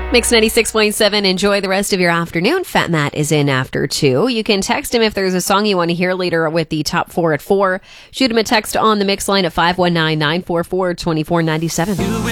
Mix 96.7. Enjoy the rest of your afternoon. Fat Matt is in after 2. You can text him if there's a song you want to hear later with the top 4 at 4. Shoot him a text on the mix line at 519-944-2497.